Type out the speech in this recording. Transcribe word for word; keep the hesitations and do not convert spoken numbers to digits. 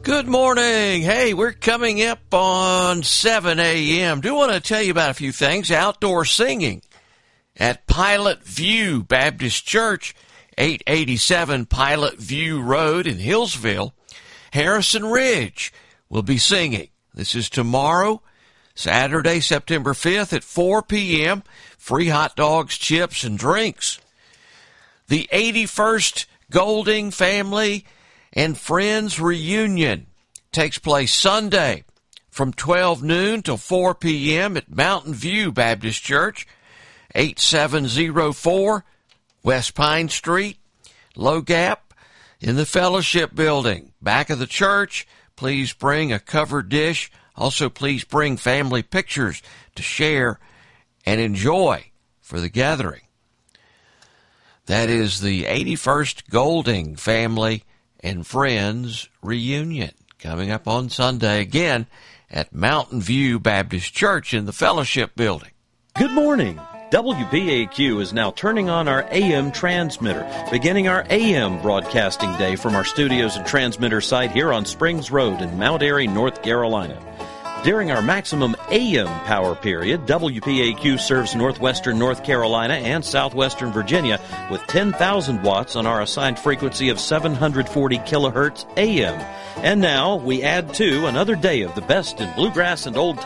Good morning. Hey, we're coming up on seven a.m. Do want to tell you about a few things. Outdoor singing at Pilot View Baptist Church, eight eighty-seven Pilot View Road in Hillsville. Harrison Ridge will be singing. This is tomorrow, Saturday, September fifth at four p.m. Free hot dogs, chips, and drinks. The eighty-first Golding Family and Friends Reunion takes place Sunday from twelve noon till four p.m. at Mountain View Baptist Church, eighty-seven oh four West Pine Street, Low Gap, in the Fellowship Building. Back of the church, please bring a covered dish. Also, please bring family pictures to share and enjoy for the gathering. That is the eighty-first Golding Family and Friends Reunion coming up on Sunday again at Mountain View Baptist Church in the Fellowship Building. Good morning. W B A Q is now turning on our A M transmitter, beginning our A M broadcasting day from our studios and transmitter site here on Springs Road in Mount Airy, North Carolina. During our maximum A M power period, W P A Q serves northwestern North Carolina and southwestern Virginia with ten thousand watts on our assigned frequency of seven hundred forty kilohertz A M. And now we add to another day of the best in bluegrass and old time.